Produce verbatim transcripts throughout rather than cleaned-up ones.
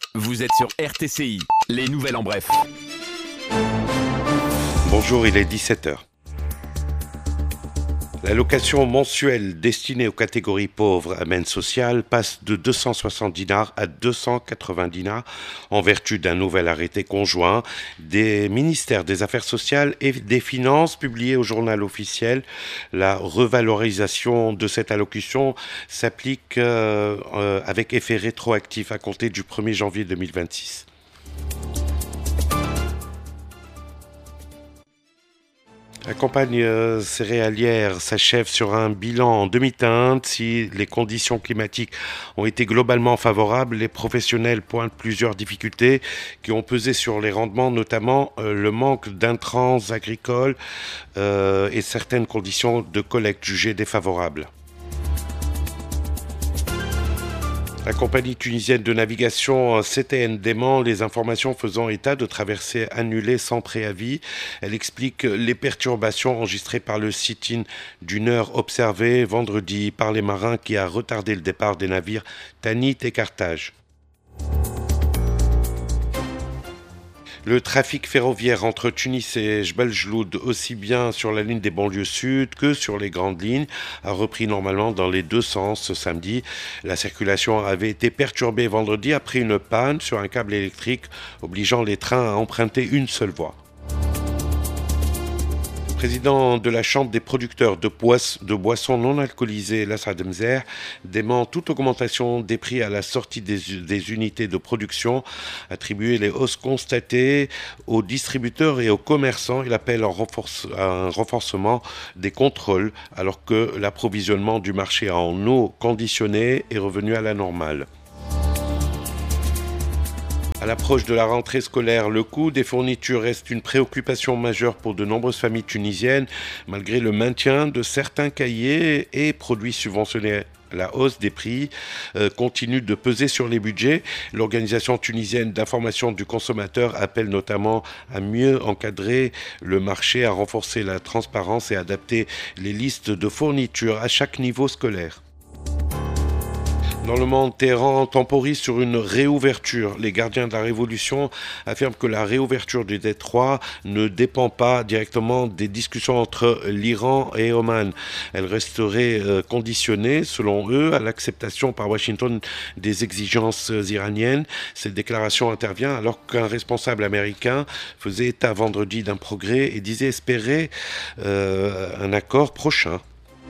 Vous êtes sur R T C I, les nouvelles en bref. Bonjour, il est dix-sept heures. L'allocation mensuelle destinée aux catégories pauvres à manne sociale passe de deux cent soixante dinars à deux cent quatre-vingts dinars en vertu d'un nouvel arrêté conjoint des ministères des Affaires sociales et des Finances publié au journal officiel. La revalorisation de cette allocation s'applique euh, euh, avec effet rétroactif à compter du premier janvier deux mille vingt-six. La campagne euh, céréalière s'achève sur un bilan en demi-teinte. Si les conditions climatiques ont été globalement favorables, les professionnels pointent plusieurs difficultés qui ont pesé sur les rendements, notamment euh, le manque d'intrants agricoles euh, et certaines conditions de collecte jugées défavorables. La compagnie tunisienne de navigation C T N dément les informations faisant état de traversées annulées sans préavis. Elle explique les perturbations enregistrées par le sit-in d'une heure observée vendredi par les marins qui a retardé le départ des navires Tanit et Carthage. Le trafic ferroviaire entre Tunis et Jebel Jloud, aussi bien sur la ligne des banlieues sud que sur les grandes lignes, a repris normalement dans les deux sens ce samedi. La circulation avait été perturbée vendredi après une panne sur un câble électrique obligeant les trains à emprunter une seule voie. Le président de la Chambre des producteurs de, poisse, de boissons non alcoolisées, Lassad Mzer, dément toute augmentation des prix à la sortie des, des unités de production, attribuer les hausses constatées aux distributeurs et aux commerçants. Il appelle un, renforce, un renforcement des contrôles alors que l'approvisionnement du marché en eau conditionnée est revenu à la normale. À l'approche de la rentrée scolaire, le coût des fournitures reste une préoccupation majeure pour de nombreuses familles tunisiennes, malgré le maintien de certains cahiers et produits subventionnés. La hausse des prix euh, continue de peser sur les budgets. L'Organisation tunisienne d'information du consommateur appelle notamment à mieux encadrer le marché, à renforcer la transparence et à adapter les listes de fournitures à chaque niveau scolaire. Dans le monde, Téhéran temporise sur une réouverture. Les gardiens de la révolution affirment que la réouverture du détroit ne dépend pas directement des discussions entre l'Iran et Oman. Elle resterait euh, conditionnée, selon eux, à l'acceptation par Washington des exigences iraniennes. Cette déclaration intervient alors qu'un responsable américain faisait état vendredi d'un progrès et disait espérer euh, un accord prochain.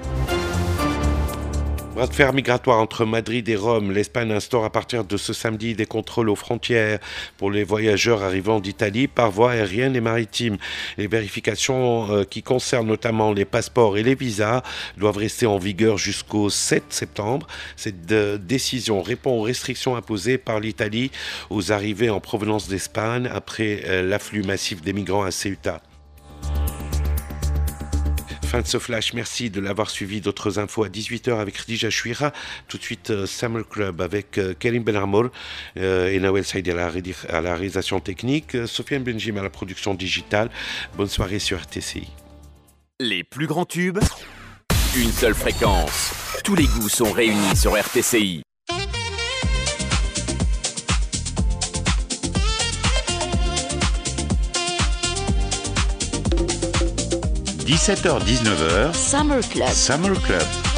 Bras de fer migratoire entre Madrid et Rome. L'Espagne instaure à partir de ce samedi des contrôles aux frontières pour les voyageurs arrivant d'Italie par voie aérienne et maritime. Les vérifications euh, qui concernent notamment les passeports et les visas doivent rester en vigueur jusqu'au sept septembre. Cette de, décision répond aux restrictions imposées par l'Italie aux arrivées en provenance d'Espagne après euh, l'afflux massif des migrants à Ceuta. Fin de ce flash, merci de l'avoir suivi. D'autres infos à dix-huit heures avec Khadija Chouira. Tout de suite, euh, Summer Club avec euh, Karim Benarmour euh, et Nawel Saïd à la, ré- à la réalisation technique, euh, Sofiane Benjim à la production digitale. Bonne soirée sur R T C I. Les plus grands tubes, une seule fréquence. Tous les goûts sont réunis sur R T C I. dix-sept heures dix-neuf heures, Summer Club. Summer Club.